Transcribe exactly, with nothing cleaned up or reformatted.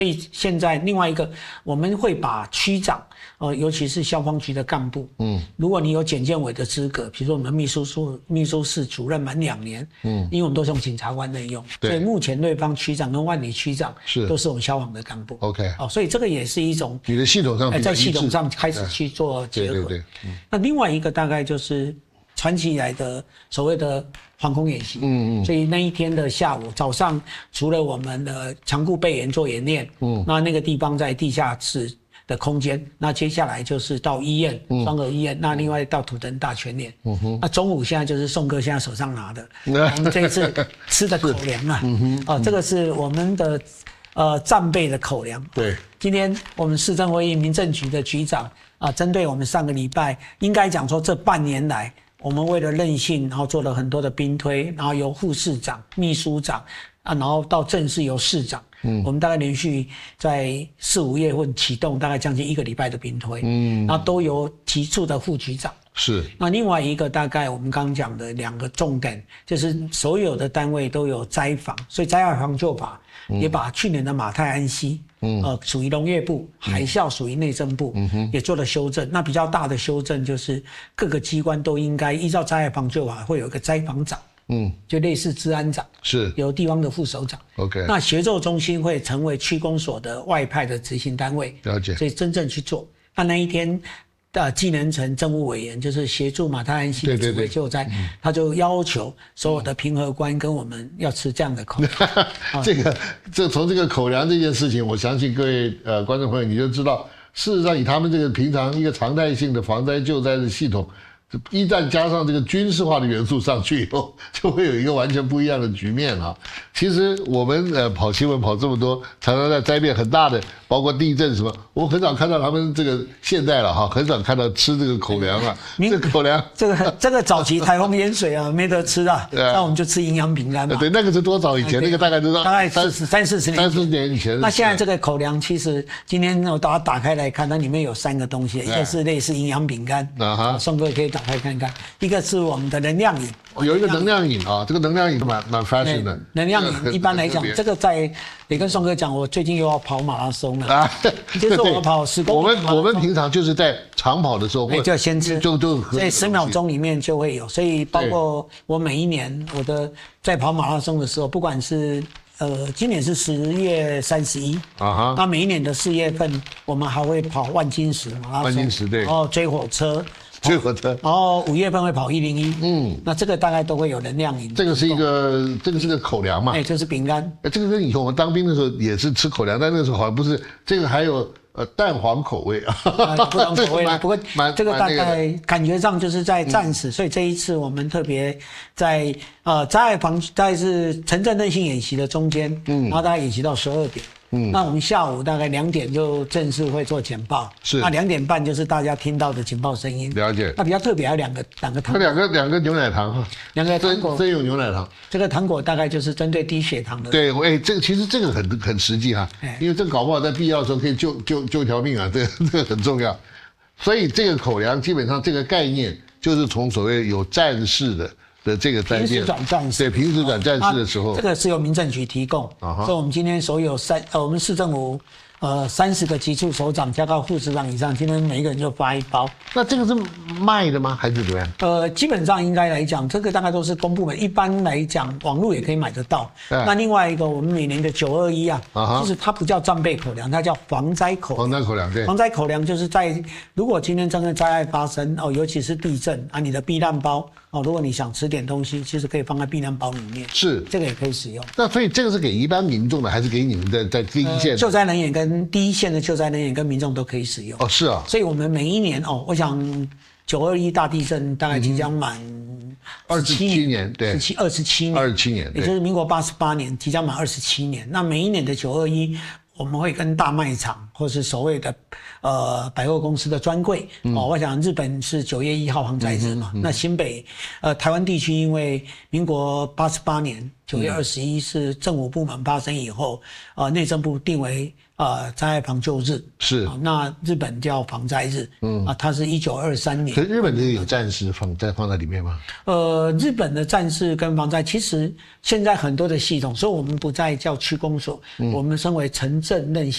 所以现在另外一个，我们会把区长，呃，尤其是消防局的干部，嗯，如果你有检监委的资格，比如说我们秘书处秘书室主任满两年，嗯，因为我们都是用检察官内用，所以目前对方区长跟万里区长是都是我们消防的干部。 OK， 哦，所以这个也是一种你的系统上、呃、 在系统上开始去做结合。对对对。嗯、那另外一个大概就是传奇以来的所谓的防空演习，嗯嗯，所以那一天的下午早上，除了我们的强固备演做演练，嗯，那那个地方在地下室的空间，那接下来就是到医院，双和医院，那另外到土城大全联，嗯哼，那中午现在就是宋哥现在手上拿的，我们这一次吃的口粮啊，嗯哼，哦，这个是我们的呃战备的口粮， 对， 今天我们市政会议民政局的局长啊，针对我们上个礼拜，应该讲说这半年来。我们为了韧性，然后做了很多的兵推，然后由副市长、秘书长啊，然后到正式由市长，嗯，我们大概连续在四五月份启动，大概将近一个礼拜的兵推，嗯，然后都由提出的副局长。 是。 那另外一个大概我们刚刚讲的两个重点，就是所有的单位都有灾防，所以灾害防救法也把去年的马太安溪。嗯，呃，属于农业部，海啸属于内政部，嗯哼，也做了修正。那比较大的修正就是各个机关都应该依照灾害防救法会有一个灾防长，嗯，就类似治安长， 是由地方的副首长。 OK， 那协作中心会成为区公所的外派的执行单位， 了解。 所以真正去做。那那一天。呃，技能层政务委员就是协助马太安溪的指挥救灾，他就要求所有的评核官跟我们要吃这样的口粮。 这个，这从这个口粮这件事情，我相信各位呃观众朋友你就知道，事实上以他们这个平常一个常态性的防灾救灾的系统，一旦加上这个军事化的元素上去以后，就会有一个完全不一样的局面啊。其实我们呃跑新闻跑这么多，常常在灾变很大的，包括地震什么，我很少看到他们这个现在了哈，很少看到吃这个口粮啊。这个口粮， 这个这个早期台风淹水啊，没得吃啊，那我们就吃营养饼干嘛。 对，那个是多早以前？那个大概都是大概三三四十年， 三四十年以前。 那现在这个口粮，其实今天我把它打开来看，它里面有三个东西，一个是类似营养饼干，啊哈，宋哥可以打开看看。一个是我们的能量饮。 有一个能量饮啊，这个能量饮蛮蛮 fashion 的。 能量饮一般来讲，这个在也跟宋哥讲，我最近又要跑马拉松了啊，就是我要跑十公里。 我们我们平常就是在长跑的时候， 会就先吃， 就就在十秒钟里面就会有，所以包括我每一年我的在跑马拉松的时候，不管是呃今年是十月三十一啊哈，那每一年的四月份我们还会跑万金石马拉松， 万金石对， 然后追火车。 追火车， 然后五月份会跑一零一，嗯，那这个大概都会有能量饮。 这个是一个，这个是个口粮嘛？ 哎，这是饼干。 哎，这个跟以前我们当兵的时候也是吃口粮，但那个时候好像不是，这个还有呃蛋黄口味啊， 不同口味。不过这个大概感觉上就是在战时，所以这一次我们特别在呃灾害防，大概是城镇韧性演习的中间，嗯，然后大概演习到十二点。嗯，那我们下午大概两点就正式会做简报， 是， 那两点半就是大家听到的警报声音。 了解。 那比较特别还有两个两个糖， 两个两个牛奶糖哈， 两个糖果， 真有牛奶糖。 这个糖果大概就是针对低血糖的。 对，哎，这个其实这个很很实际哈，因为这个搞不好在必要的时候可以救救救一条命啊，这个这个很重要。所以这个口粮基本上这个概念就是从所谓有战事的。的这个灾变， 平时转战士， 对，平时转战士的时候， 这个是由民政局提供，所以我们今天所有三呃，我们市政府呃三十个级处首长加到副市长以上，今天每一个人就发一包。 那这个是卖的吗？还是怎么样？ 呃，基本上应该来讲，这个大概都是公部门，一般来讲，网络也可以买得到。那另外一个，我们每年的九二一啊，其实它不叫战备口粮，它叫防灾口粮。 防灾口粮，对。 防灾口粮就是在如果今天真的灾害发生哦，尤其是地震啊，你的避难包。哦，如果你想吃点东西，其实可以放在避难包里面， 是这个也可以使用。 那所以这个是给一般民众的，还是给你们在在第一线、呃、 救灾人员跟第一线的救灾人员跟民众都可以使用？ 哦，是啊。 所以我们每一年哦，我想九二一大地震大概即将满二十七年，对， 十七二十七年， 二十七年， 也就是民国八十八年即将满二十七年。那每一年的九二一。我们会跟大卖场或是所谓的呃百货公司的专柜、嗯、哦，我想日本是九月一号防灾日嘛，嗯嗯、那新北呃台湾地区因为民国八十八年九月二十一是政府部门发生以后，呃内政部定为呃灾害防救日， 是、 哦、那日本叫防灾日，嗯啊，它是一九二三年。 可是日本这个有战士放在放在里面吗？ 呃，日本的战士跟防灾其实现在很多的系统，所以我们不再叫区公所，嗯、我们称为城镇韧性。